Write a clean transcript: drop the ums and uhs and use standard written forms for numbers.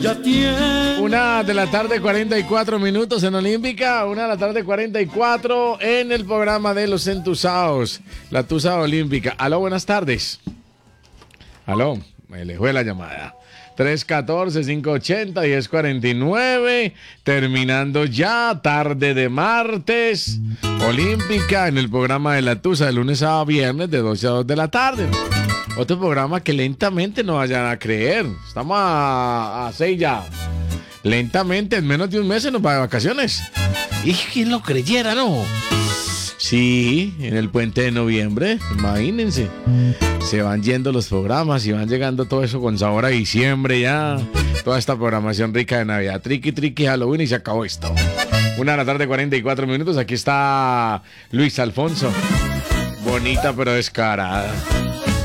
Una de la tarde, 44 minutos en Olímpica. 1:44 en el programa de los entusados. La Tusa Olímpica. Aló, buenas tardes. Aló, me le fue la llamada. 314-580-1049. Terminando ya, tarde de martes. Olímpica en el programa de la Tusa de lunes a viernes de 12 a 2 de la tarde. Otro programa que lentamente no vayan a creer. Estamos a 6 ya. Lentamente, en menos de un mes se nos va de vacaciones. Y quién lo creyera, ¿no? Sí, en el puente de noviembre, imagínense. Se van yendo los programas y van llegando todo eso con sabor a diciembre ya. Toda esta programación rica de Navidad. Triqui, triqui, Halloween y se acabó esto. 1:44 minutos. Aquí está Luis Alfonso. Bonita pero descarada.